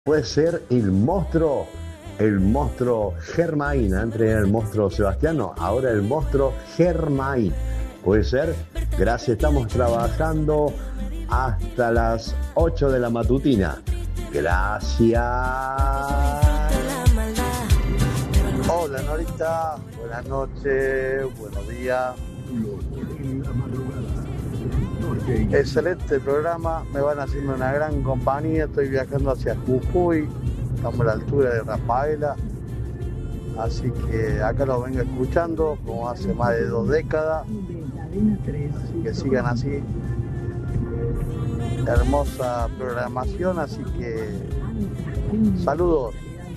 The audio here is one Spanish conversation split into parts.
Puede ser el monstruo Germain. Antes era el monstruo Sebastiano, ahora el monstruo Germain. Puede ser. Gracias, estamos trabajando hasta las 8 de la matutina. Gracias. Hola Norita, buenas noches, buenos días. Excelente programa, me van haciendo una gran compañía. Estoy viajando hacia Jujuy, estamos a la altura de Rafaela, así que acá los vengo escuchando como hace más de 2 décadas, así que sigan así. Hermosa programación, así que saludos.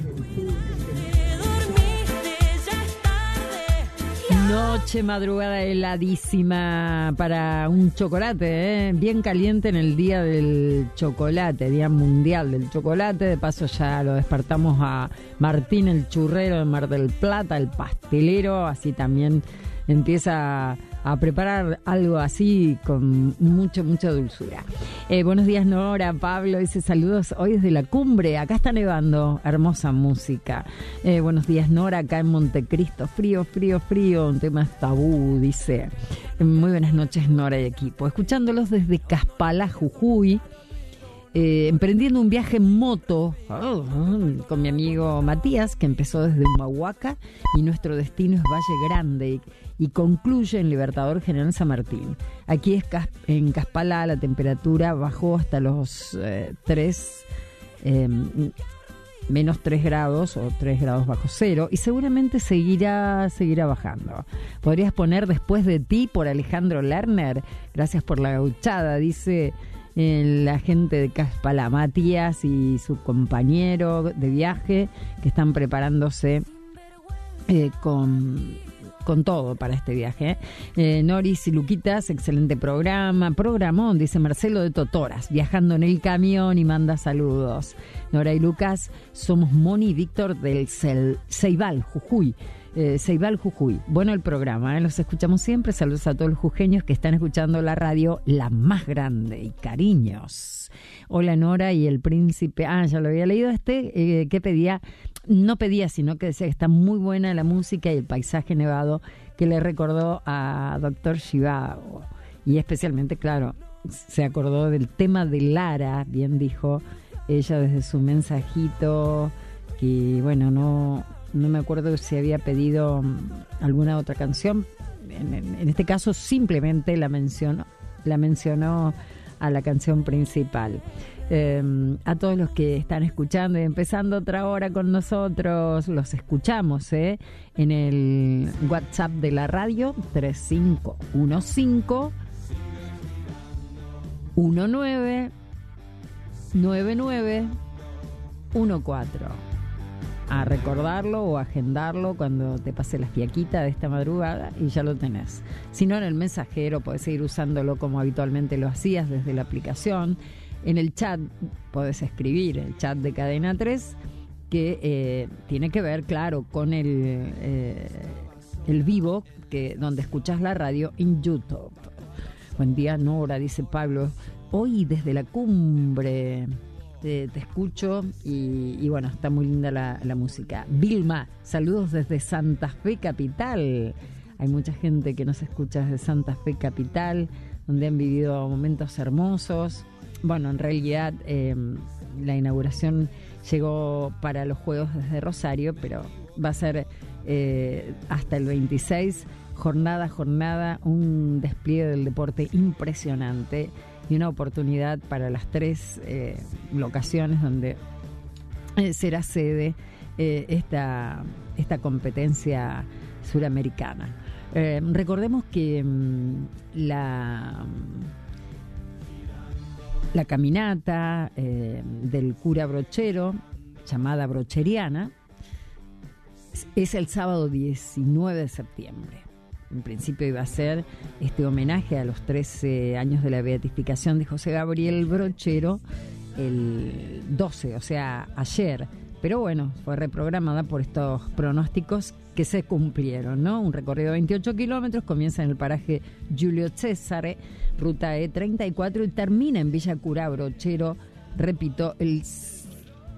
Noche, madrugada heladísima para un chocolate, bien caliente en el día del chocolate, Día Mundial del Chocolate. De paso ya lo despertamos a Martín el churrero de Mar del Plata, el pastelero, así también empieza a preparar algo así con mucha dulzura. Buenos días Nora, Pablo dice saludos hoy desde la cumbre, acá está nevando, hermosa música. Buenos días Nora, acá en Montecristo, frío, un tema es tabú, dice. Muy buenas noches Nora y equipo, escuchándolos desde Caspalá, Jujuy. Emprendiendo un viaje en moto con mi amigo Matías, que empezó desde Humahuaca y nuestro destino es Valle Grande y concluye en Libertador General San Martín. Aquí en Caspalá la temperatura bajó hasta los menos 3 grados o 3 grados bajo cero y seguramente seguirá bajando. Podrías poner Después de ti por Alejandro Lerner. Gracias por la gauchada, dice la gente de Caspalá, Matías y su compañero de viaje que están preparándose con todo para este viaje. Noris y Luquitas, excelente programón, dice Marcelo de Totoras, viajando en el camión y manda saludos. Nora y Lucas, somos Moni y Víctor del Ceibal, Jujuy. Jujuy. Bueno el programa, los escuchamos siempre. Saludos a todos los jujeños que están escuchando la radio, la más grande, y cariños. Hola Nora y el príncipe. Ya lo había leído que pedía, no pedía, sino que decía que está muy buena la música y el paisaje nevado que le recordó a Dr. Zhivago. Y especialmente, claro, se acordó del tema de Lara, bien dijo ella desde su mensajito, que bueno, no me acuerdo si había pedido alguna otra canción. En este caso simplemente la mencionó a la canción principal. A todos los que están escuchando y empezando otra hora con nosotros, los escuchamos en el WhatsApp de la radio 3515 199914. A recordarlo o agendarlo cuando te pase la fiaquita de esta madrugada y ya lo tenés. Si no, en el mensajero podés seguir usándolo como habitualmente lo hacías desde la aplicación. En el chat podés escribir, el chat de Cadena 3, que tiene que ver, claro, con el vivo, donde escuchás la radio en YouTube. Buen día, Nora, dice Pablo. Hoy desde la cumbre te escucho y bueno, está muy linda la música. Vilma, saludos desde Santa Fe Capital. Hay mucha gente que nos escucha desde Santa Fe Capital, donde han vivido momentos hermosos. Bueno, en realidad la inauguración llegó para los Juegos desde Rosario, pero va a ser hasta el 26, jornada, un despliegue del deporte impresionante y una oportunidad para las 3 locaciones donde será sede esta competencia suramericana. Recordemos que la caminata del cura brochero, llamada brocheriana, es el sábado 19 de septiembre. En principio iba a ser este homenaje a los 13 años de la beatificación de José Gabriel Brochero el 12, o sea, ayer. Pero bueno, fue reprogramada por estos pronósticos que se cumplieron, ¿no? Un recorrido de 28 kilómetros, comienza en el paraje Giulio Cesare, ruta E34, y termina en Villa Cura Brochero, repito, el